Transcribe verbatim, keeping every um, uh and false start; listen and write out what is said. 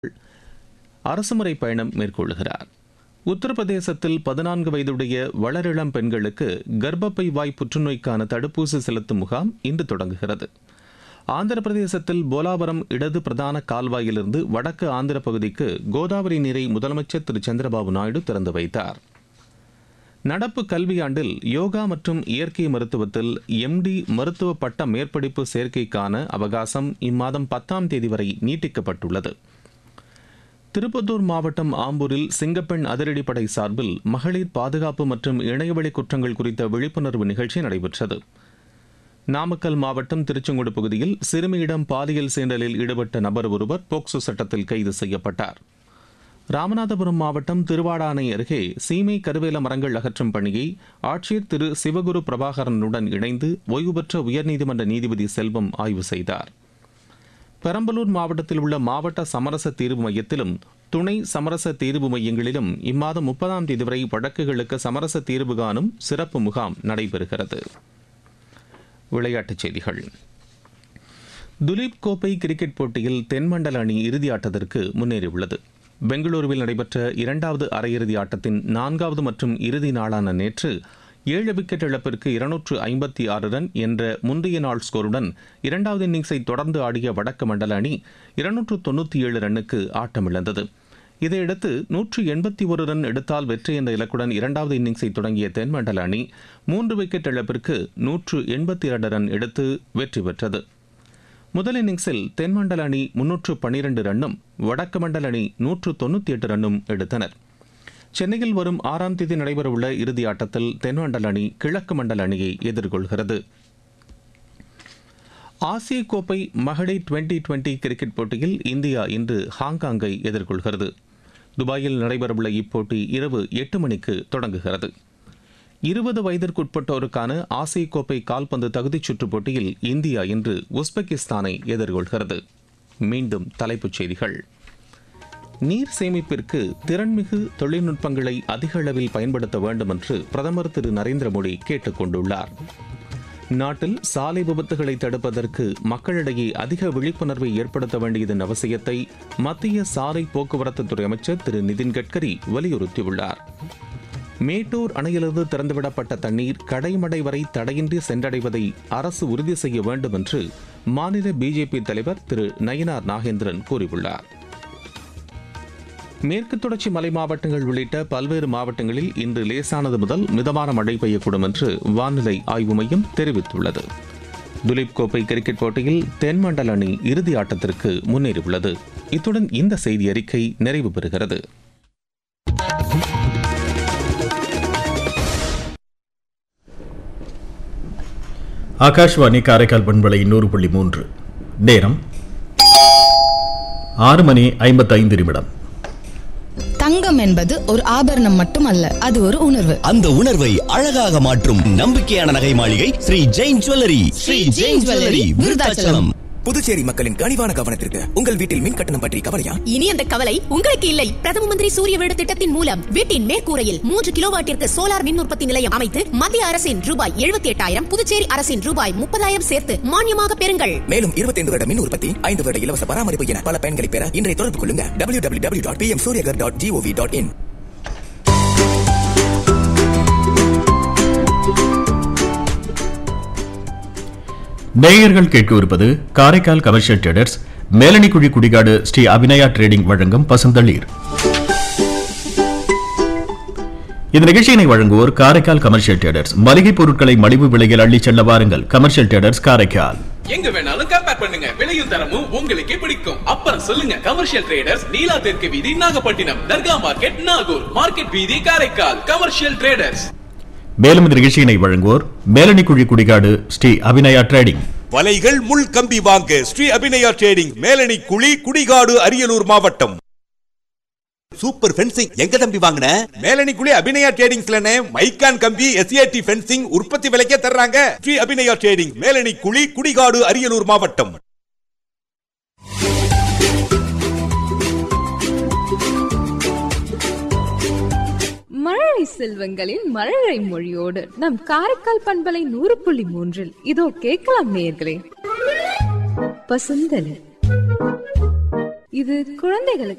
அரசுமுறை பயணம் மேற்கொள்கிறார். உத்தரப்பிரதேசத்தில் பதினான்கு வயதுடைய வளரிளம் பெண்களுக்கு கர்ப்பப்பை வாய் புற்றுநோய்க்கான தடுப்பூசி செலுத்தும் முகாம் இன்று தொடங்குகிறது. ஆந்திர பிரதேசத்தில் போலாவரம் இடது பிரதான கால்வாயிலிருந்து வடக்கு ஆந்திர பகுதிக்கு கோதாவரி நீரை முதலமைச்சர் திரு சந்திரபாபு நாயுடு திறந்து வைத்தார். நடப்பு கல்வியாண்டில் யோகா மற்றும் இயற்கை மருத்துவத்தில் எம்டி மருத்துவ பட்ட மேற்படிப்பு சேர்க்கைக்கான அவகாசம் இம்மாதம் பத்தாம் தேதி வரை நீட்டிக்கப்பட்டுள்ளது. திருப்பத்தூர் மாவட்டம் ஆம்பூரில் சிங்கப்பெண் அதிரடிப்படை சார்பில் மகளிர் பாதுகாப்பு மற்றும் இணையவழி குற்றங்கள் குறித்த விழிப்புணர்வு நிகழ்ச்சி நடைபெற்றது. நாமக்கல் மாவட்டம் திருச்செங்கோடு பகுதியில் சிறுமியிடம் பாலியல் சீண்டலில் ஈடுபட்ட நபர் ஒருவர் போக்சோ சட்டத்தில் கைது செய்யப்பட்டார். ராமநாதபுரம் மாவட்டம் திருவாடானை அருகே சீமை கருவேல மரங்கள் அகற்றும் பணியை ஆட்சியர் திரு சிவகுரு பிரபாகரனுடன் இணைந்து ஓய்வு பெற்ற உயர்நீதிமன்ற நீதிபதி செல்வம் ஆய்வு செய்தார். பெரம்பலூர் மாவட்டத்தில் உள்ள மாவட்ட சமரச தீர்வு மையத்திலும் துணை சமரச தீர்வு மையங்களிலும் இம்மாதம் முப்பதாம் தேதி வரை வழக்குகளுக்கு சமரச தீர்வு காணும் சிறப்பு முகாம் நடைபெறுகிறது. விளையாட்டுச் செய்திகள். துலீப் கோப்பை கிரிக்கெட் போட்டியில் தென்மண்டல அணி இறுதி ஆட்டத்திற்கு முன்னேறியுள்ளது. பெங்களூருவில் நடைபெற்ற இரண்டாவது அரையிறுதி ஆட்டத்தின் நான்காவது மற்றும் இறுதி நாளான நேற்று ஏழு விக்கெட் இழப்பிற்கு இருநூற்று ஐம்பத்தி ஆறு ரன் என்ற முந்தைய நாள் ஸ்கோருடன் இரண்டாவது இன்னிங்ஸை தொடர்ந்து ஆடிய வடக்கு மண்டல அணி இருநூற்று தொன்னூற்றி ஏழு ரன்னுக்கு ஆட்டமிழந்தது. இதையடுத்து நூற்று எண்பத்தி ஒரு ரன் எடுத்தால் வெற்றி என்ற இலக்குடன் இரண்டாவது இன்னிங்ஸை தொடங்கிய தென்மண்டல அணி மூன்று விக்கெட் இழப்பிற்கு நூற்று எண்பத்தி இரண்டு ரன் எடுத்து வெற்றி பெற்றது. முதல் இன்னிங்ஸில் தென்மண்டல அணி முன்னூற்று பன்னிரண்டு ரன்னும் வடக்கு மண்டல அணி நூற்று தொன்னூற்றி எட்டு ரன்னும் எடுத்தனர். சென்னையில் வரும் ஆறாம் தேதி நடைபெறவுள்ள இறுதி ஆட்டத்தில் தென்மண்டல அணி கிழக்கு மண்டல அணியை எதிர்கொள்கிறது. ஆசிய கோப்பை மகளிர் டுவெண்டி டுவெண்டி கிரிக்கெட் போட்டியில் இந்தியா இன்று ஹாங்காங்கை எதிர்கொள்கிறது. துபாயில் நடைபெறவுள்ள இப்போட்டி இரவு எட்டு மணிக்கு தொடங்குகிறது. இருபது வயதிற்குட்பட்டோருக்கான ஆசிய கோப்பை கால்பந்து தகுதிச் சுற்றுப் போட்டியில் இந்தியா இன்று உஸ்பெகிஸ்தானை எதிர்கொள்கிறது. மீண்டும் தலைப்புச் செய்திகள். நீர் சேமிப்பிற்கு திறன்மிகு தொழில்நுட்பங்களை அதிக அளவில் பயன்படுத்த வேண்டும் என்று பிரதமர் திரு நரேந்திர மோடி கேட்டுக் கொண்டுள்ளார். நாட்டில் சாலை விபத்துகளை தடுப்பதற்கு மக்களிடையே அதிக விழிப்புணர்வை ஏற்படுத்த வேண்டியதன் அவசியத்தை மத்திய சாலை போக்குவரத்துத்துறை அமைச்சர் திரு நிதின் கட்கரி வலியுறுத்தியுள்ளார். மேட்டூர் அணையிலிருந்து திறந்துவிடப்பட்ட தண்ணீர் கடைமடை வரை தடையின்றி சென்றடைவதை அரசு உறுதி செய்ய வேண்டும் என்று மாநில பிஜேபி தலைவர் திரு நயினார் நாகேந்திரன் கூறியுள்ளார். மேற்கு தொடர்ச்சி மலை மாவட்டங்கள் உள்ளிட்ட பல்வேறு மாவட்டங்களில் இன்று லேசானது முதல் மிதமான மழை பெய்யக்கூடும் என்று வானிலை ஆய்வு மையம் தெரிவித்துள்ளது. துலீப் கோப்பை கிரிக்கெட் போட்டியில் தென்மண்டல அணி இறுதி ஆட்டத்திற்கு முன்னேறியுள்ளது. இத்துடன் இந்த செய்தி அறிக்கை நிறைவு பெறுகிறது. ஆகாஷ்வாணி காரைக்கால் பண்பலை நூறு புள்ளி மூன்று. நேரம் ஆறு மணி ஐம்பத்தி ஐந்து நிமிடம். தங்கம் என்பது ஒரு ஆபரணம் மட்டுமல்ல, அது ஒரு உணர்வு. அந்த உணர்வை அழகாக மாற்றும் நம்பிக்கையான நகை மாளிகை ஸ்ரீ ஜெயின் ஜுவல்லரி. ஸ்ரீ ஜெயின் ஜுவல்லரி, விருதாச்சலம். புதுச்சேரி மக்களின் கனிவான கவனத்திற்கு. உங்கள் வீட்டில் மின் கட்டணம் பற்றி கவலையா? இனி அந்த கவலை உங்களுக்கு இல்லை. பிரதம மந்திரி சூரிய வீடு திட்டத்தின் மூலம் வீட்டின் மேற்கூரையில் மூன்று கிலோவாட்டிற்கு சோலார் மின் உற்பத்தி நிலையம் அமைத்து மத்திய அரசின் ரூபாய் எழுபத்தி எட்டாயிரம், புதுச்சேரி அரசின் ரூபாய் முப்பதாயிரம் சேர்த்து மானியமாக பெறுங்கள். மேலும் இருபத்தி ஐந்து வருட மின் உற்பத்தி, ஐந்து வருட இலவச பராமரிப்பு என பல பயன்களை பெற இன்றைய தொடர்பு கொள்ளுங்க. W W W dot B M Surya Ghar dot gov dot in. நேயர்கள் கேட்கவிருப்பது Karaikal commercial traders Melanikuzhi Kudikadu Sri Abhinaya trading வழங்கும் பசுந்தளிர். இந்த நிகழ்ச்சியினை வழங்குவோர் காரைக்கால் கமர்ஷியல் ட்ரேடர்ஸ். மளிகை பொருட்களை மலிவு விலையில் அள்ளி செல்ல வாருங்கள். Commercial traders Karaikal. எங்க வேணாலும் கம்பேர் பண்ணுங்க, விலையும் தரமும் உங்களுக்கே பிடிக்கும். அப்புறம் சொல்லுங்க கமர்ஷியல் ட்ரேடர்ஸ், நீலா தெற்கு வீதி நாகப்பட்டினம், தர்கா மார்க்கெட் நாகூர், மார்க்கெட் வீதி காரைக்கால். Commercial traders. மேலும் இந்த நிகழ்ச்சியினை வழங்குவோர் மேலணிக்குழி குடிகாடு ஸ்ரீ அபிநயா ட்ரேடிங். வலைகள் முள் கம்பி வாங்க ஸ்ரீ அபிநயா ட்ரேடிங், மேலணி குழி குடிகாடு, அரியலூர் மாவட்டம். சூப்பர் ஃபென்சிங் எங்க தம்பி வாங்கின? மேலணி குழி அபிநயா ட்ரேடிங்ஸ்லனே மைக்கான் கம்பி எஸ்ஏடி ஃபென்சிங் உற்பத்தி விலைக்கே தர்றாங்க. ஸ்ரீ அபிநயா ட்ரேடிங், மேலணி குழி குடிகாடு, அரியலூர் மாவட்டம். மழலை செல்வங்களின் மழலை மொழியோடு நம் காரைக்கால் பண்பலை நூறு புள்ளி மூன்றில் இதோ கேட்கலாம் நேயர்களே. பசுந்தலி இது குழந்தைகளுக்கு